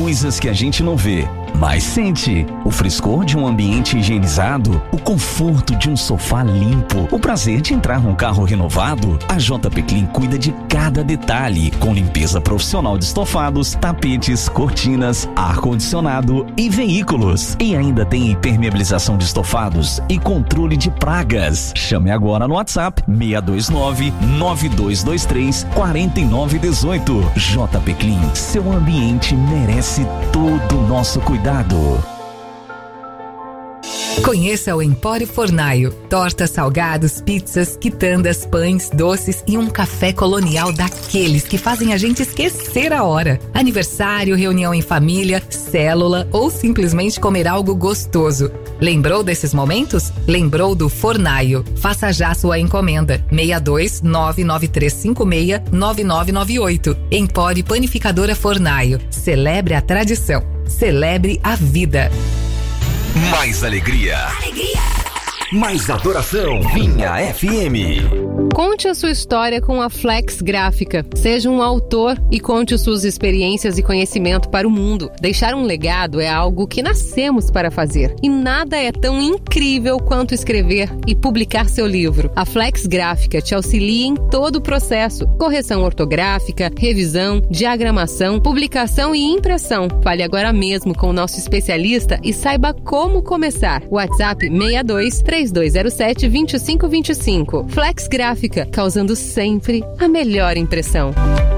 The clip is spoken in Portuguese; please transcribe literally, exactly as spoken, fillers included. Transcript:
coisas que a gente não vê, mas sente. O frescor de um ambiente higienizado, o conforto de um sofá limpo, o prazer de entrar num carro renovado. A J P Clean cuida de cada detalhe, com limpeza profissional de estofados, tapetes, cortinas, ar-condicionado e veículos. E ainda tem impermeabilização de estofados e controle de pragas. Chame agora no WhatsApp seis dois nove, nove dois dois três, quatro nove um oito. J P Clean, seu ambiente merece todo o nosso cuidado. Conheça o Empório Fornaio. Tortas, salgados, pizzas, quitandas, pães, doces e um café colonial daqueles que fazem a gente esquecer a hora. Aniversário, reunião em família, célula ou simplesmente comer algo gostoso. Lembrou desses momentos? Lembrou do Fornaio. Faça já sua encomenda. seis dois nove nove três cinco seis nove nove nove oito. Empório Panificadora Fornaio. Celebre a tradição. Celebre a vida. Mais alegria. Alegria. Mais adoração. Minha F M. Conte a sua história com a Flex Gráfica. Seja um autor e conte suas experiências e conhecimento para o mundo. Deixar um legado é algo que nascemos para fazer. E nada é tão incrível quanto escrever e publicar seu livro. A Flex Gráfica te auxilia em todo o processo. Correção ortográfica, revisão, diagramação, publicação e impressão. Fale agora mesmo com o nosso especialista e saiba como começar. WhatsApp seis dois, três dois zero sete, dois cinco dois cinco. Flex Gráfica, causando sempre a melhor impressão.